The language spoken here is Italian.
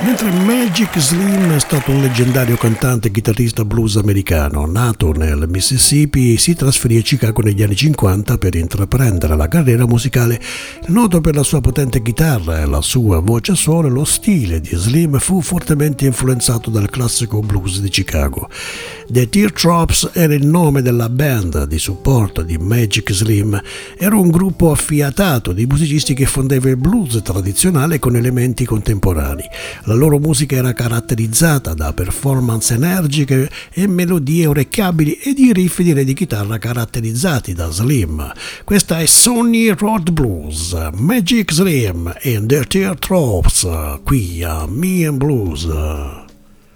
Mentre Magic Slim è stato un leggendario cantante e chitarrista blues americano, nato nel Mississippi, si trasferì a Chicago negli anni 50 per intraprendere la carriera musicale. Noto per la sua potente chitarra e la sua voce solo, lo stile di Slim fu fortemente influenzato dal classico blues di Chicago. The Teardrops era il nome della band di supporto di Magic Slim. Era un gruppo affiatato di musicisti che fondeva il blues tradizionale con elementi contemporanei. La loro musica era caratterizzata da performance energiche e melodie orecchiabili e di riff di chitarra caratterizzati da Slim. Questa è Sonny Road Blues, Magic Slim and the Teardrops, qui a Me and Blues.